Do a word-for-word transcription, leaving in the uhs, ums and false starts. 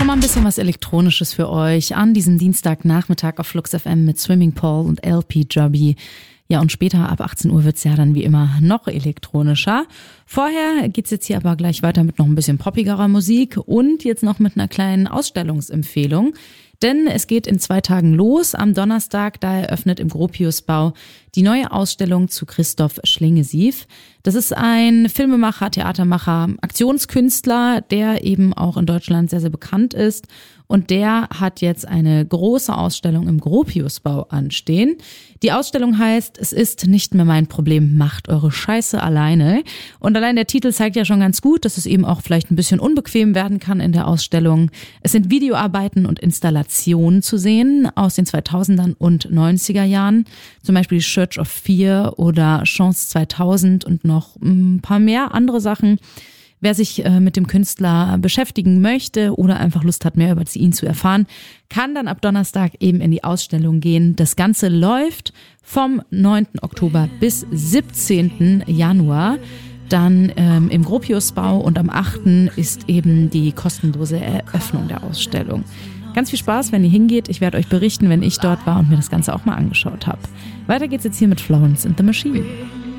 Nochmal ein bisschen was Elektronisches für euch an diesem Dienstagnachmittag auf Flux F M mit Swimming Pool und L P Jobby. Ja, und später ab achtzehn Uhr wird's ja dann wie immer noch elektronischer. Vorher geht's jetzt hier aber gleich weiter mit noch ein bisschen poppigerer Musik und jetzt noch mit einer kleinen Ausstellungsempfehlung. Denn es geht in zwei Tagen los. Am Donnerstag, da eröffnet im Gropiusbau die neue Ausstellung zu Christoph Schlingensief. Das ist ein Filmemacher, Theatermacher, Aktionskünstler, der eben auch in Deutschland sehr, sehr bekannt ist. Und der hat jetzt eine große Ausstellung im Gropiusbau anstehen. Die Ausstellung heißt, es ist nicht mehr mein Problem, macht eure Scheiße alleine. Und allein der Titel zeigt ja schon ganz gut, dass es eben auch vielleicht ein bisschen unbequem werden kann in der Ausstellung. Es sind Videoarbeiten und Installationen zu sehen aus den zweitausendern und neunziger Jahren. Zum Beispiel Church of Fear oder Chance zweitausend und noch ein paar mehr andere Sachen. Wer sich äh, mit dem Künstler beschäftigen möchte oder einfach Lust hat, mehr über ihn zu erfahren, kann dann ab Donnerstag eben in die Ausstellung gehen. Das Ganze läuft vom neunten Oktober bis siebzehnten Januar. Dann ähm, im Gropiusbau und am achten ist eben die kostenlose Eröffnung der Ausstellung. Ganz viel Spaß, wenn ihr hingeht. Ich werde euch berichten, wenn ich dort war und mir das Ganze auch mal angeschaut habe. Weiter geht's jetzt hier mit Florence and the Machine.